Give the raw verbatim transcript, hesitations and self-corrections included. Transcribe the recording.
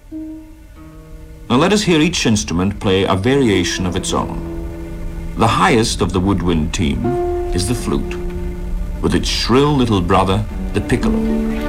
Now let us hear each instrument play a variation of its own. The highest of the woodwind team is the flute, with its shrill little brother, the piccolo.